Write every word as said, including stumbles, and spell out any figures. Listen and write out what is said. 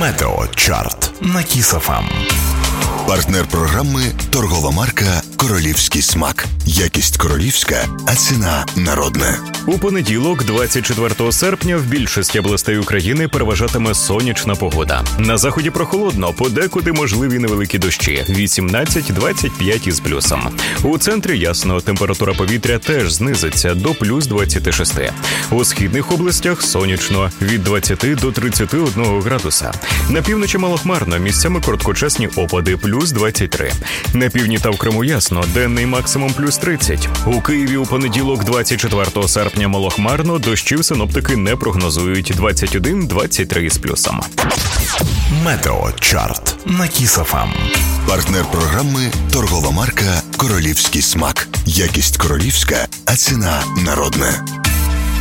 Метеочарт на Кіс еф ем. Партнер програми – торгова марка «Королівський смак». Якість королівська, а ціна народна. У понеділок, двадцять четвертого серпня, в більшості областей України переважатиме сонячна погода. На заході прохолодно, подекуди можливі невеликі дощі – вісімнадцять-двадцять п'ять із плюсом. У центрі ясно, температура повітря теж знизиться до плюс двадцяти шести. У східних областях сонячно – від двадцяти до тридцяти одного градуса. На півночі малохмарно, місцями короткочасні опади – плюс двадцять три. На півдні та в Криму ясно, денний максимум плюс тридцять. У Києві у понеділок, двадцять четвертого серпня, малохмарно, дощів синоптики не прогнозують – двадцять один - двадцять три із плюсом. Метеочарт на Кіс еф ем. Партнер програми – торгова марка «Королівський смак». Якість королівська, а ціна народна.